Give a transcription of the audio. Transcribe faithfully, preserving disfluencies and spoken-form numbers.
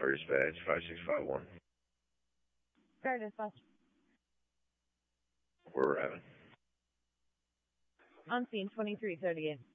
for dispatch, five six five one. Fair dispatch. We're having. On scene twenty-three thirty-eight.